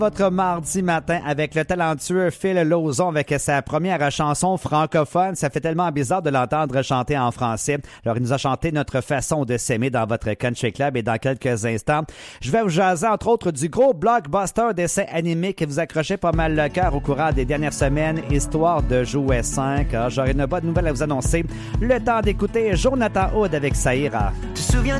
Votre mardi matin avec le talentueux Phil Lauzon avec sa première chanson francophone. Ça fait tellement bizarre de l'entendre chanter en français. Alors, il nous a chanté Notre façon de s'aimer dans votre Country Club et dans quelques instants, je vais vous jaser entre autres du gros blockbuster d'essai animé qui vous accrochait pas mal le cœur au courant des dernières semaines, Histoire de jouet 5. Alors, j'aurai une bonne nouvelle à vous annoncer. Le temps d'écouter Jonathan Hood avec Ça ira. Te souviens